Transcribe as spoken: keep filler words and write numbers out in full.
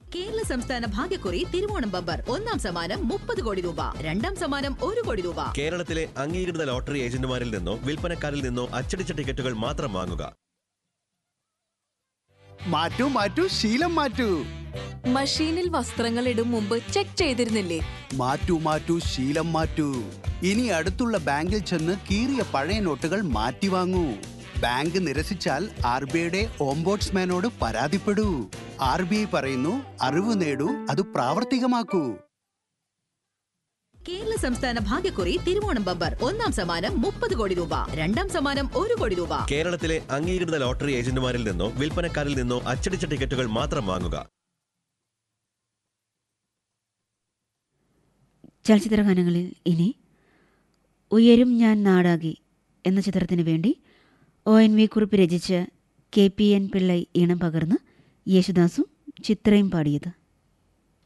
കേരള സംസ്ഥാന ഭാഗ്യക്കുറി തിരുവോണം ബമ്പർ ഒന്നാം സമ്മാനം മുപ്പത് കോടി രൂപ, രണ്ടാം സമ്മാനം ഒരു കോടി രൂപ. കേരളത്തിലെ അംഗീകൃത ലോട്ടറി ഏജന്റുമാരിൽ നിന്നോ വിൽപ്പനക്കാരിൽ നിന്നോ അച്ചടിച്ച ടിക്കറ്റുകൾ മാത്രം വാങ്ങുക. മാറ്റൂ മാറ്റൂ ശീലം മാറ്റൂ. മഷീനിൽ വസ്ത്രങ്ങൾ ഇടും മുമ്പ് ചെക്ക് ചെയ്തിരുന്നില്ലേ? മാറ്റൂ മാറ്റൂ ശീലം മാറ്റൂ. ഇനി അടുത്തുള്ള ബാങ്കിൽ ചെന്ന് കീറിയ പഴയ നോട്ടുകൾ മാറ്റി വാങ്ങൂ. ബാങ്ക് നിരസിച്ചാൽ ആർ ബി ഐയുടെ ഓംബോഡ്സ്മാനോട് പരാതിപ്പെടൂ. ആർ ബി ഐ പറയുന്നു, അറിവ് നേടൂ, അത് പ്രാവർത്തികമാക്കൂ. കേരള സംസ്ഥാന ഭാഗ്യക്കുറി തിരുവോണം ബമ്പർ ഒന്നാം സമ്മാനം മുപ്പത് കോടി രൂപ, രണ്ടാം സമ്മാനം ഒരു കോടി രൂപ. കേരളത്തിലെ അംഗീകൃത ലോട്ടറി ഏജന്റുമാരിൽ നിന്നോ വിൽപ്പനക്കാരിൽ നിന്നോ അച്ചടിച്ച ടിക്കറ്റുകൾ മാത്രം വാങ്ങുക. ചലച്ചിത്ര ഗാനങ്ങളിൽ ഇനി ഉയരും ഞാൻ നാടാകി എന്ന ചിത്രത്തിന് വേണ്ടി ഒ എൻ വി കുറിപ്പ് രചിച്ച് കെ പി എൻ പിള്ളൈ ഈണം പകർന്ന് യേശുദാസും ചിത്രയും പാടിയത്.